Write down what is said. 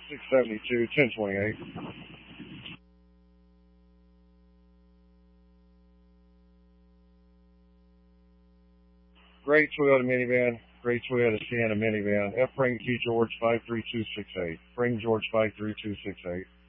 672, 1028. Gray Toyota minivan. Gray Toyota Sienna minivan. F. Frank G. George 53268. Frank George 53268.